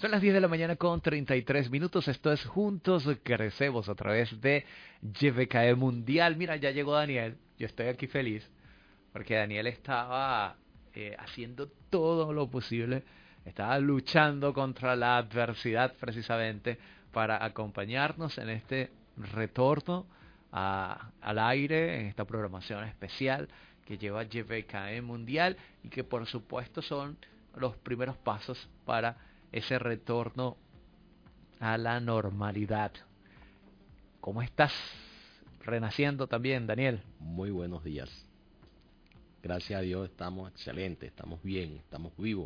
Son las 10 de la mañana con 33 minutos. Esto es Juntos Crecemos a través de YBKE Mundial. Mira, ya llegó Daniel. Yo estoy aquí feliz porque Daniel estaba haciendo todo lo posible. Estaba luchando contra la adversidad precisamente para acompañarnos en este retorno al aire, en esta programación especial que lleva YBKE Mundial y que por supuesto son los primeros pasos para ese retorno a la normalidad. ¿Cómo estás? Renaciendo también, Daniel. Muy buenos días. Gracias a Dios estamos excelentes, estamos bien, estamos vivos.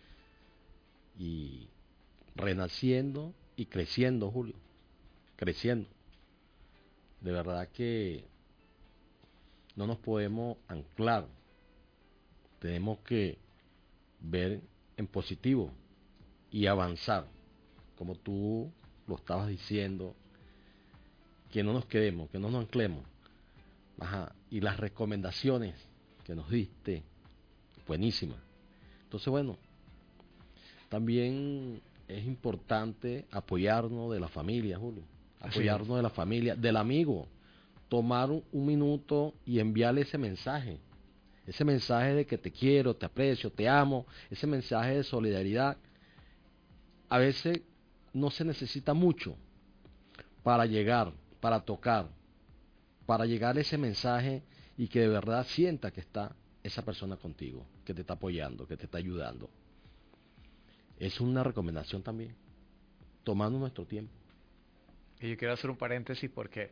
Y renaciendo y creciendo, Julio. Creciendo. De verdad que no nos podemos anclar. Tenemos que ver en positivo y avanzar, como tú lo estabas diciendo, que no nos quedemos, que no nos anclemos. Ajá. Y las recomendaciones que nos diste, buenísimas. Entonces, bueno, también es importante apoyarnos de la familia, Julio, apoyarnos de la familia, del amigo, tomar un minuto y enviarle ese mensaje de que te quiero, te aprecio, te amo, ese mensaje de solidaridad. A veces no se necesita mucho para llegar, para tocar, para llegar ese mensaje y que de verdad sienta que está esa persona contigo, que te está apoyando, que te está ayudando. Es una recomendación también, tomando nuestro tiempo. Y yo quiero hacer un paréntesis porque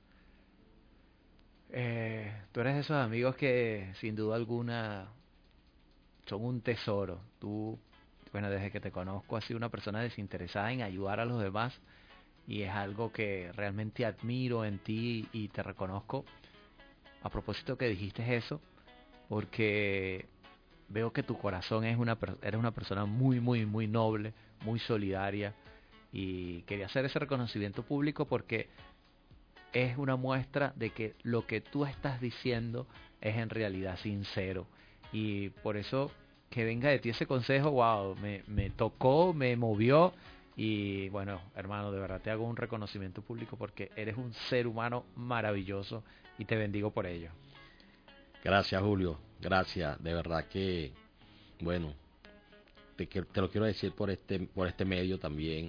tú eres de esos amigos que sin duda alguna son un tesoro. Tú, bueno, desde que te conozco has sido una persona desinteresada en ayudar a los demás y es algo que realmente admiro en ti y te reconozco. A propósito que dijiste eso, porque veo que tu corazón eres una persona muy, muy, muy noble, muy solidaria y quería hacer ese reconocimiento público porque es una muestra de que lo que tú estás diciendo es en realidad sincero y por eso que venga de ti ese consejo, wow, me tocó, me movió y bueno, hermano, de verdad te hago un reconocimiento público porque eres un ser humano maravilloso y te bendigo por ello. Gracias, Julio, gracias, de verdad que, bueno, te lo quiero decir por este medio también,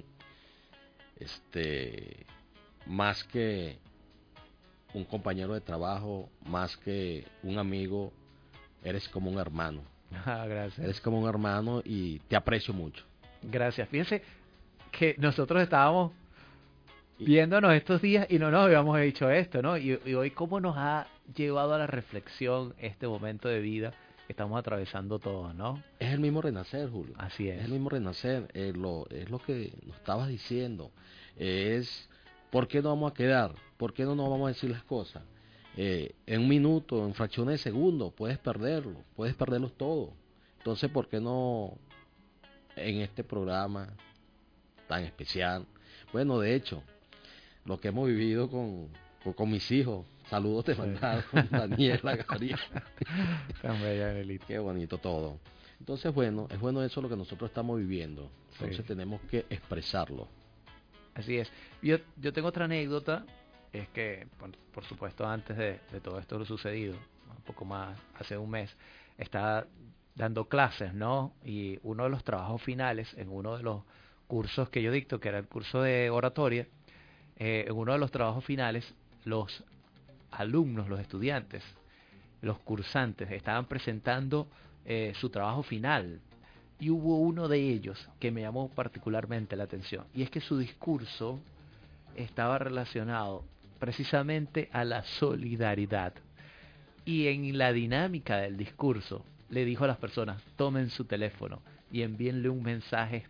más que un compañero de trabajo, más que un amigo, eres como un hermano. Ah, gracias. Eres como un hermano y te aprecio mucho. Gracias. Fíjense que nosotros estábamos viéndonos estos días y no nos habíamos dicho esto, ¿no? Y hoy cómo nos ha llevado a la reflexión este momento de vida que estamos atravesando todos, ¿no? Es el mismo renacer, Julio. Así es. Es el mismo renacer. Es lo que nos estabas diciendo. Es ¿por qué no vamos a quedar? ¿Por qué no nos vamos a decir las cosas? En un minuto, en fracciones de segundo, puedes perderlo todo. Entonces, ¿por qué no en este programa tan especial? Bueno, de hecho, lo que hemos vivido con mis hijos. Saludos te mandaron, Daniela, Gabriel. Qué bonito todo. Entonces, bueno, es bueno eso lo que nosotros estamos viviendo. Entonces tenemos que expresarlo. Así es. Yo tengo otra anécdota, es que, por supuesto, antes de todo esto lo sucedido, un poco más, hace un mes, estaba dando clases, ¿no? Y uno de los trabajos finales, en uno de los cursos que yo dicto, que era el curso de oratoria, en uno de los trabajos finales, los alumnos, los estudiantes, los cursantes, estaban presentando su trabajo final. Y hubo uno de ellos que me llamó particularmente la atención, y es que su discurso estaba relacionado precisamente a la solidaridad. Y en la dinámica del discurso le dijo a las personas, tomen su teléfono y envíenle un mensaje